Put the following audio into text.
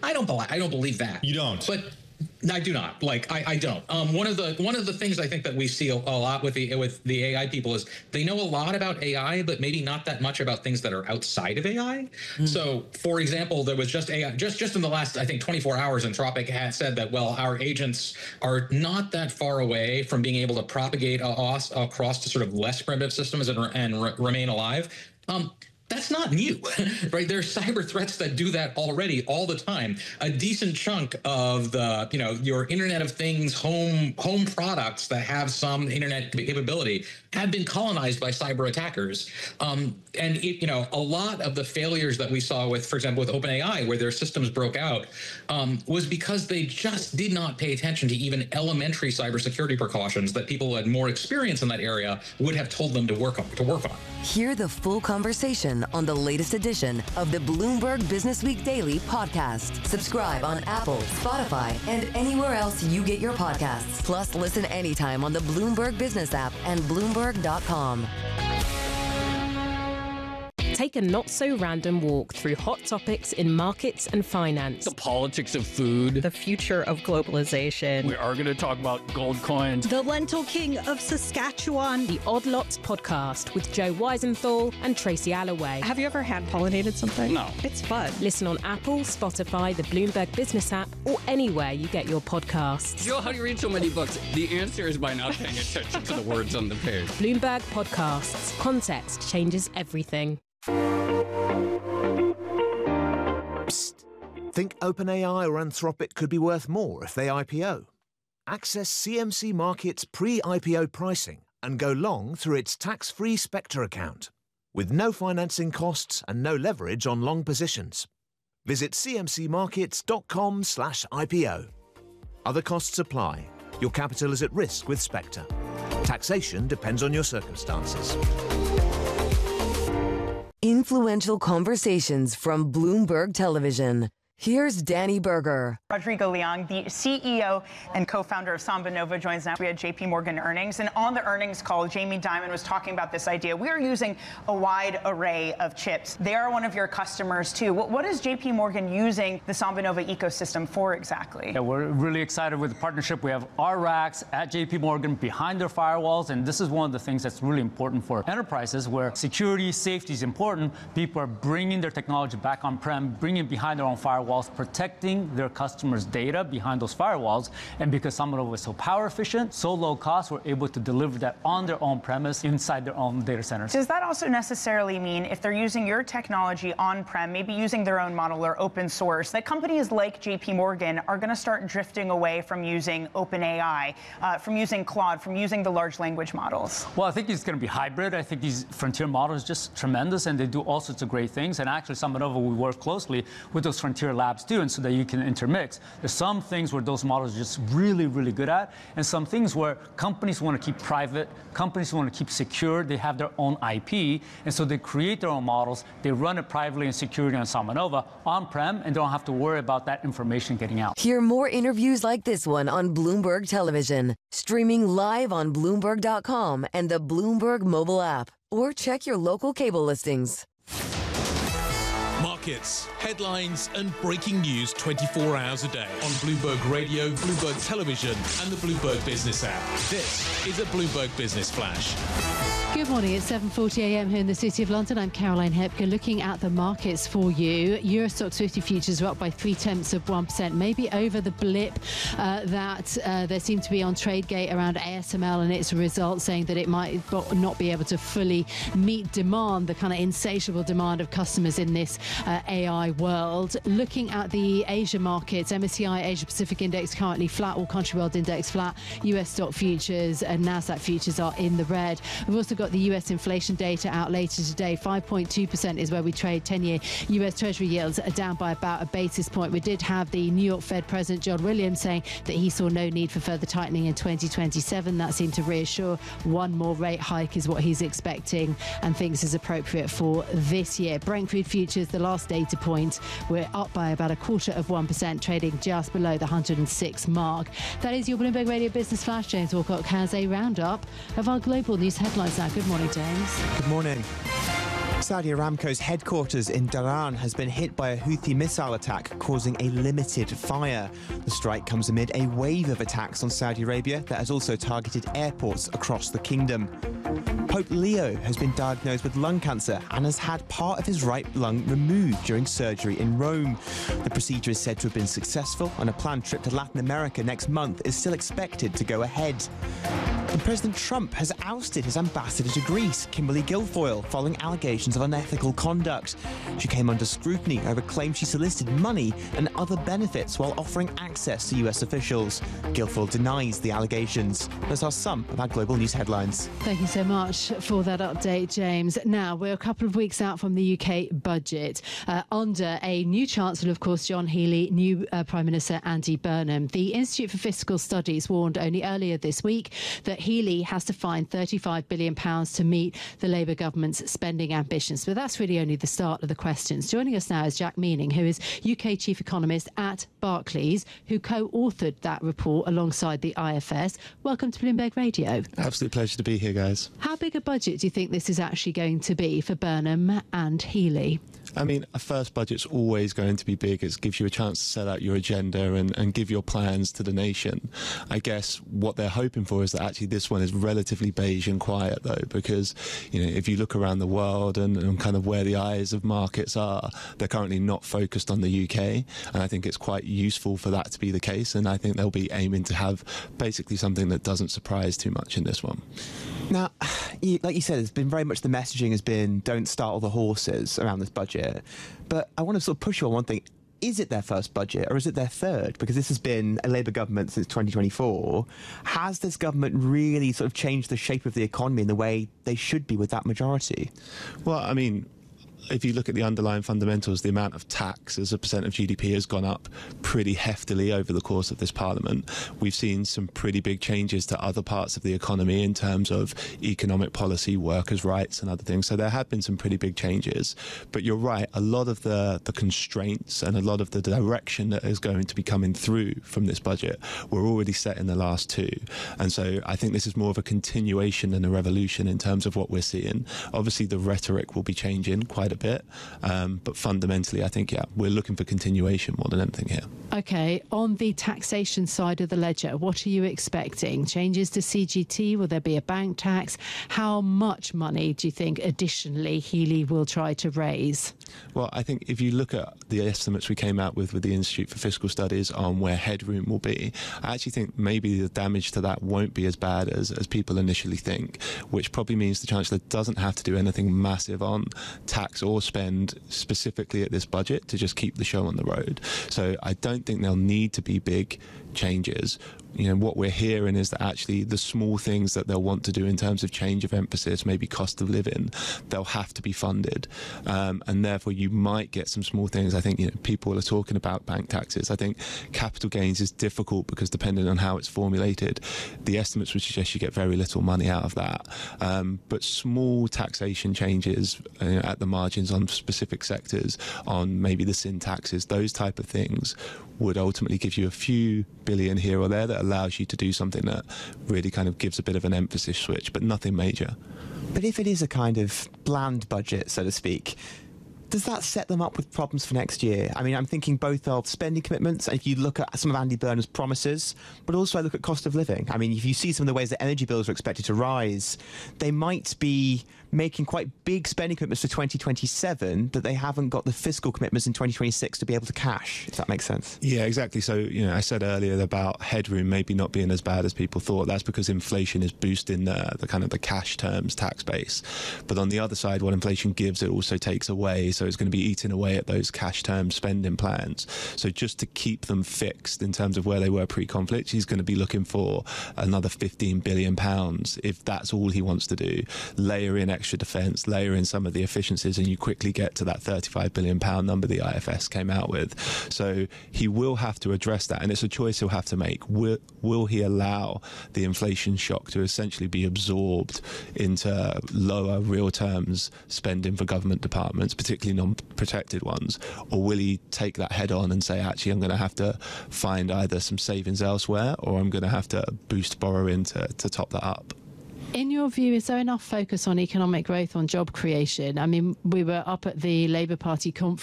I don't believe that. You don't? But I do not. I don't. One of the things I think that we see a lot with the AI people is they know a lot about AI, but maybe not that much about things that are outside of AI. So, for example, there was just AI just in the last, I think, 24 hours, Anthropic had said that, well, our agents are not that far away from being able to propagate across to sort of less primitive systems and remain alive. That's not new, right? There's cyber threats that do that already all the time. A decent chunk of the, your Internet of Things home products that have some internet capability have been colonized by cyber attackers. And a lot of the failures that we saw with, for example, with OpenAI, where their systems broke out, was because they just did not pay attention to even elementary cybersecurity precautions that people who had more experience in that area would have told them to work on. Hear the full conversation on the latest edition of the Bloomberg Business Week Daily podcast. Subscribe on Apple, Spotify, and anywhere else you get your podcasts. Plus, listen anytime on the Bloomberg Business app and Bloomberg.com. Take a not-so-random walk through hot topics in markets and finance. The politics of food. The future of globalization. We are going to talk about gold coins. The Lentil King of Saskatchewan. The Odd Lots podcast with Joe Weisenthal and Tracy Alloway. Have you ever hand-pollinated something? No. It's fun. Listen on Apple, Spotify, the Bloomberg Business app, or anywhere you get your podcasts. Joe, how do you read so many books? The answer is by not paying attention to the words on the page. Bloomberg Podcasts. Context changes everything. Psst. Think OpenAI or Anthropic could be worth more if they IPO? Access CMC Markets pre-IPO pricing and go long through its tax-free Spectre account, with no financing costs and no leverage on long positions. Visit cmcmarkets.com/IPO. Other costs apply. Your capital is at risk with Spectre. Taxation depends on your circumstances. Influential conversations from Bloomberg Television. Here's Danny Berger. Rodrigo Leong, the CEO and co-founder of Samba Nova, joins now. We had JP Morgan earnings, and on the earnings call, Jamie Dimon was talking about this idea. We are using a wide array of chips. They are one of your customers, too. What is JP Morgan using the Samba Nova ecosystem for exactly? Yeah, we're really excited with the partnership. We have our racks at JP Morgan behind their firewalls, and this is one of the things that's really important for enterprises where security, safety is important. People are bringing their technology back on-prem, bringing it behind their own firewalls, protecting their customers' data behind those firewalls. And because Samba Nova is so power efficient, so low cost, we're able to deliver that on their own premise inside their own data centers. Does that also necessarily mean if they're using your technology on-prem, maybe using their own model or open source, that companies like JP Morgan are going to start drifting away from using OpenAI, from using Claude, from using the large language models? Well, I think it's going to be hybrid. I think these frontier models are just tremendous, and they do all sorts of great things. And actually, Samba Nova, we work closely with those frontier labs too, and so that you can intermix. There's some things where those models are just really, really good at, and some things where companies want to keep private, companies want to keep secure, they have their own IP, and so they create their own models, they run it privately and securely on Samba Nova on-prem, and don't have to worry about that information getting out. Hear more interviews like this one on Bloomberg Television, streaming live on Bloomberg.com and the Bloomberg mobile app, or check your local cable listings. Markets, headlines, and breaking news 24 hours a day on Bloomberg Radio, Bloomberg Television, and the Bloomberg Business app. This is a Bloomberg Business Flash. Good morning. It's 7:40 a.m. here in the City of London. I'm Caroline Hepker looking at the markets for you. Euro Stoxx 50 futures are up by 0.3%, maybe over the blip that there seemed to be on TradeGate around ASML and its results, saying that it might not be able to fully meet demand, the kind of insatiable demand of customers in this AI world. Looking at the Asia markets, MSCI Asia Pacific Index currently flat, all country world index flat. US stock futures and NASDAQ futures are in the red. We've also got the US inflation data out later today. 5.2% is where we trade. 10-year US Treasury yields are down by about a basis point. We did have the New York Fed President John Williams saying that he saw no need for further tightening in 2027. That seemed to reassure. One more rate hike is what he's expecting and thinks is appropriate for this year. Brent crude futures, the last data point, we're up by about 0.25%, trading just below the 106 mark. That is your Bloomberg Radio Business Flash. James Walcott has a roundup of our global news headlines now. Good morning, James. Good morning. Saudi Aramco's headquarters in Dhahran has been hit by a Houthi missile attack, causing a limited fire. The strike comes amid a wave of attacks on Saudi Arabia that has also targeted airports across the kingdom. Pope Leo has been diagnosed with lung cancer and has had part of his right lung removed during surgery in Rome. The procedure is said to have been successful, and a planned trip to Latin America next month is still expected to go ahead. And President Trump has ousted his ambassador to Greece, Kimberly Guilfoyle, following allegations of unethical conduct. She came under scrutiny over claims she solicited money and other benefits while offering access to US officials. Guilfoyle denies the allegations. Those are some of our global news headlines. Thank you so much for that update, James. Now, we're a couple of weeks out from the UK budget. Under a new Chancellor, of course, John Healey, new Prime Minister Andy Burnham. The Institute for Fiscal Studies warned only earlier this week that Healey has to find £35 billion to meet the Labour government's spending ambitions. But that's really only the start of the questions. Joining us now is Jack Meaning, who is UK Chief Economist at Barclays, who co-authored that report alongside the IFS. Welcome to Bloomberg Radio. Absolute pleasure to be here, guys. How big a budget do you think this is actually going to be for Burnham and Healey? I mean, a first budget's always going to be big. It gives you a chance to set out your agenda and give your plans to the nation. I guess what they're hoping for is that actually this one is relatively beige and quiet, though, because, you know, if you look around the world and kind of where the eyes of markets are, they're currently not focused on the UK. And I think it's quite useful for that to be the case. And I think they'll be aiming to have basically something that doesn't surprise too much in this one. Now, like you said, it's been very much the messaging has been don't startle the horses around this budget. But I want to sort of push you on one thing. Is it their first budget or is it their third? Because this has been a Labour government since 2024. Has this government really sort of changed the shape of the economy in the way they should be with that majority? Well, I mean, if you look at the underlying fundamentals, the amount of tax as a percent of GDP has gone up pretty heftily over the course of this parliament. We've seen some pretty big changes to other parts of the economy in terms of economic policy, workers' rights and other things. So there have been some pretty big changes. But you're right, a lot of the constraints and a lot of the direction that is going to be coming through from this budget were already set in the last two. And so I think this is more of a continuation than a revolution in terms of what we're seeing. Obviously, the rhetoric will be changing quite a bit, but fundamentally I think we're looking for continuation more than anything here. Okay, on the taxation side of the ledger, what are you expecting? Changes to CGT? Will there be a bank tax? How much money do you think additionally Healey will try to raise? Well, I think if you look at the estimates we came out with the Institute for Fiscal Studies on where headroom will be, I actually think maybe the damage to that won't be as bad as people initially think, which probably means the Chancellor doesn't have to do anything massive on tax or spend specifically at this budget to just keep the show on the road. So I don't think there'll need to be big changes. You know, what we're hearing is that actually the small things that they'll want to do in terms of change of emphasis, maybe cost of living, they'll have to be funded. And therefore you might get some small things. I think, you know, people are talking about bank taxes. I think capital gains is difficult because depending on how it's formulated, the estimates would suggest you get very little money out of that. But small taxation changes at the margins on specific sectors, on maybe the sin taxes, those type of things would ultimately give you a few billion here or there that allows you to do something that really kind of gives a bit of an emphasis switch, but nothing major. But if it is a kind of bland budget, so to speak, does that set them up with problems for next year? I mean, I'm thinking both of spending commitments, and if you look at some of Andy Burnham's promises, but also I look at cost of living. I mean, if you see some of the ways that energy bills are expected to rise, they might be making quite big spending commitments for 2027 that they haven't got the fiscal commitments in 2026 to be able to cash, if that makes sense. Yeah, exactly. So, you know, I said earlier about headroom maybe not being as bad as people thought. That's because inflation is boosting the kind of the cash terms tax base. But on the other side, what inflation gives, it also takes away. So it's going to be eating away at those cash term spending plans. So just to keep them fixed in terms of where they were pre-conflict, he's going to be looking for another £15 billion if that's all he wants to do. Layer in extra defence, layer in some of the efficiencies, and you quickly get to that £35 billion number the IFS came out with. So he will have to address that, and it's a choice he'll have to make. Will he allow the inflation shock to essentially be absorbed into lower real terms spending for government departments, particularly non-protected ones, or will he take that head on and say, actually, I'm going to have to find either some savings elsewhere or I'm going to have to boost borrowing to top that up? In your view, is there enough focus on economic growth, on job creation? I mean, we were up at the Labour Party conference